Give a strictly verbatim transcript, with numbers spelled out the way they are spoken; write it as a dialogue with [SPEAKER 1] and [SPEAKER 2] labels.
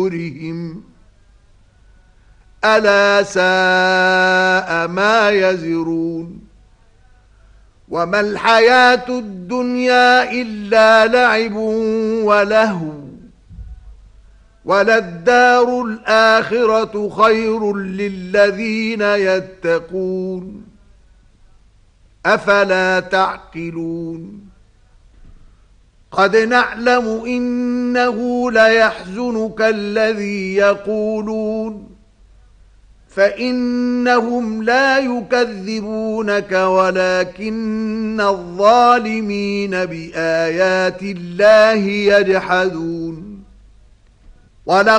[SPEAKER 1] ألا ساء ما يزرون وما الحياة الدنيا إلا لعب ولهو وللدار الآخرة خير للذين يتقون أفلا تعقلون قد نعلم إنه ليحزنك الذي يقولون فإنهم لا يكذبونك ولكن الظالمين بآيات الله يجحدون ولقد